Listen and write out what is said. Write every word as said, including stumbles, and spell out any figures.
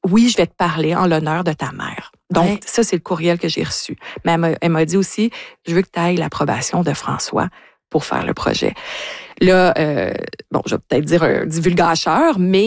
oui, je vais te parler en l'honneur de ta mère. Donc, ouais. ça, c'est le courriel que j'ai reçu. Mais elle m'a, elle m'a dit aussi, je veux que tu ailles l'approbation de François pour faire le projet. Là, euh, bon, je vais peut-être dire un divulgateur, mais